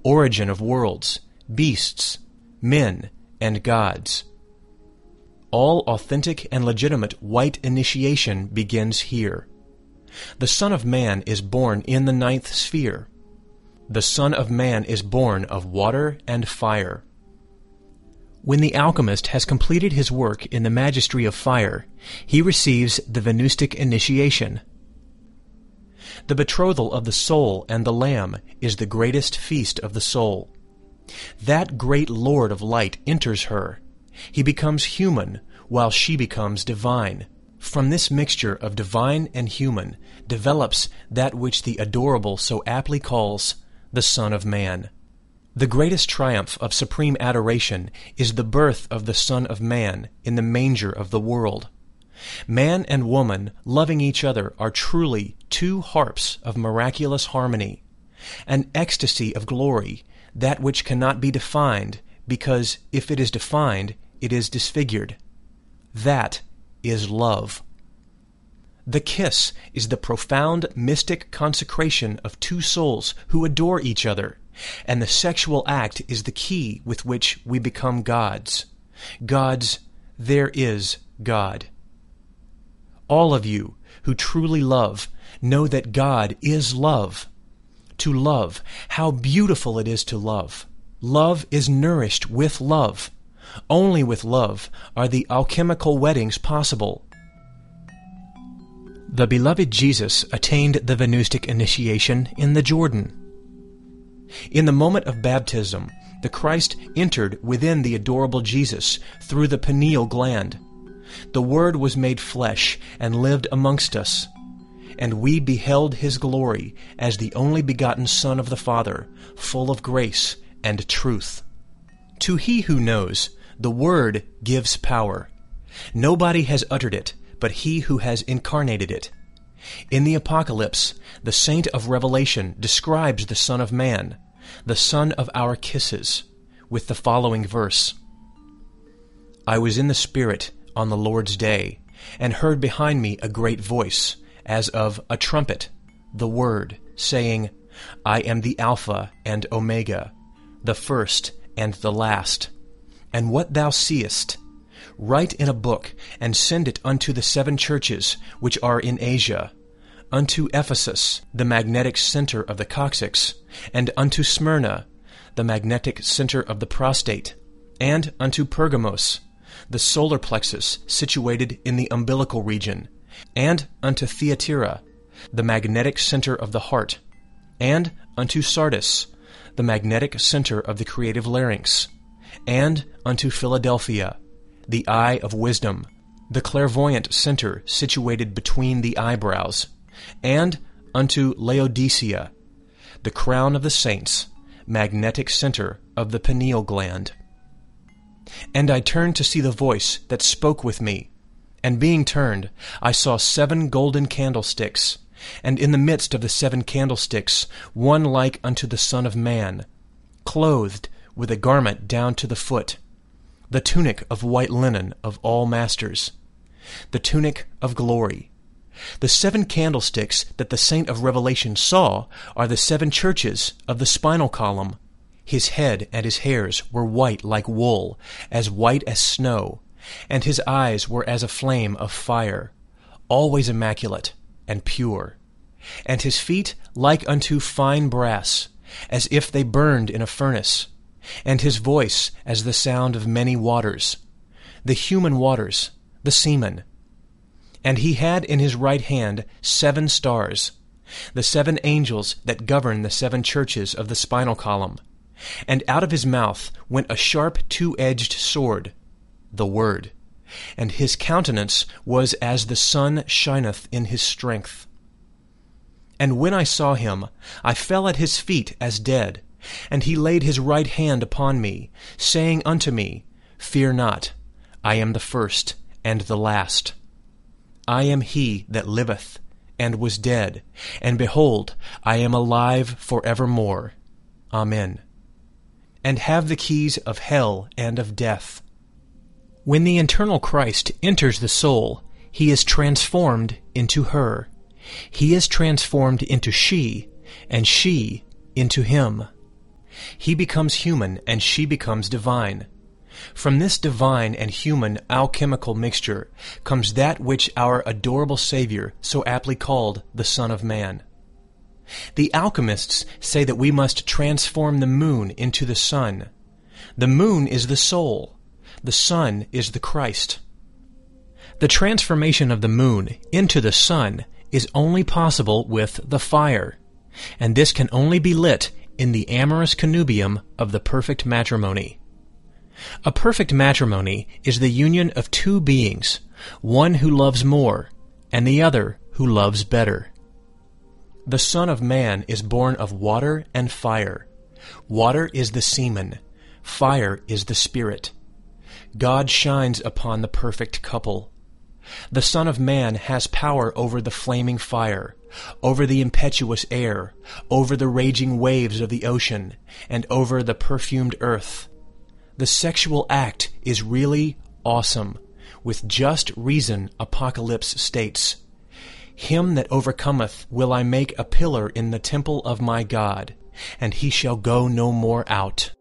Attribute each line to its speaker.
Speaker 1: origin of worlds, beasts, men, and gods. All authentic and legitimate white initiation begins here. The Son of Man is born in the ninth sphere. The Son of Man is born of water and fire. When the alchemist has completed his work in the mastery of fire, he receives the Venustic initiation. The betrothal of the soul and the Lamb is the greatest feast of the soul. That great Lord of light enters her. He becomes human, while she becomes divine. From this mixture of divine and human develops that which the Adorable so aptly calls the Son of Man. The greatest triumph of supreme adoration is the birth of the Son of Man in the manger of the world. Man and woman, loving each other, are truly two harps of miraculous harmony, an ecstasy of glory, that which cannot be defined, because if it is defined, it is disfigured. That is love. The kiss is the profound mystic consecration of two souls who adore each other, and the sexual act is the key with which we become gods. Gods, there is God. All of you who truly love know that God is love. To love, how beautiful it is to love. Love is nourished with love. Only with love are the alchemical weddings possible. The beloved Jesus attained the Venustic initiation in the Jordan. In the moment of baptism, the Christ entered within the adorable Jesus through the pineal gland. The Word was made flesh and lived amongst us, and we beheld his glory as the only begotten Son of the Father, full of grace and truth. To he who knows, the Word gives power. Nobody has uttered it but he who has incarnated it. In the Apocalypse, the saint of Revelation describes the Son of Man, the son of our kisses, with the following verse: I was in the Spirit on the Lord's day, and heard behind me a great voice, as of a trumpet, the Word, saying, I am the Alpha and Omega, the first and the last. And what thou seest, write in a book, and send it unto the 7 churches which are in Asia, unto Ephesus, the magnetic center of the coccyx, and unto Smyrna, the magnetic center of the prostate, and unto Pergamos, the solar plexus situated in the umbilical region, and unto Thyatira, the magnetic center of the heart, and unto Sardis, the magnetic center of the creative larynx, and unto Philadelphia, the eye of wisdom, the clairvoyant center situated between the eyebrows, and unto Laodicea, the crown of the saints, magnetic center of the pineal gland. And I turned to see the voice that spoke with me, and being turned, I saw 7 golden candlesticks, and in the midst of the 7 candlesticks one like unto the Son of Man, clothed with a garment down to the foot, the tunic of white linen of all masters, the tunic of glory. The 7 candlesticks that the saint of Revelation saw are the 7 churches of the spinal column. His head and his hairs were white like wool, as white as snow, and his eyes were as a flame of fire, always immaculate and pure, and his feet like unto fine brass, as if they burned in a furnace, and his voice as the sound of many waters, the human waters, the semen. And he had in his right hand 7 stars, the 7 angels that govern the 7 churches of the spinal column. And out of his mouth went a sharp 2-edged sword, the Word, and his countenance was as the sun shineth in his strength. And when I saw him, I fell at his feet as dead, and he laid his right hand upon me, saying unto me, Fear not, I am the first and the last. I am he that liveth, and was dead, and behold, I am alive for evermore. Amen. And have the keys of hell and of death. When the eternal Christ enters the soul, he is transformed into her. He is transformed into she, and she into him. He becomes human and she becomes divine. From this divine and human alchemical mixture comes that which our adorable Savior so aptly called the Son of Man. The alchemists say that we must transform the moon into the sun. The moon is the soul. The sun is the Christ. The transformation of the moon into the sun is only possible with the fire, and this can only be lit in the amorous connubium of the perfect matrimony. A perfect matrimony is the union of two beings, one who loves more, and the other who loves better. The Son of Man is born of water and fire. Water is the semen. Fire is the spirit. God shines upon the perfect couple. The Son of Man has power over the flaming fire, over the impetuous air, over the raging waves of the ocean, and over the perfumed earth. The sexual act is really awesome. With just reason, Apocalypse states, "Him that overcometh will I make a pillar in the temple of my God, and he shall go no more out."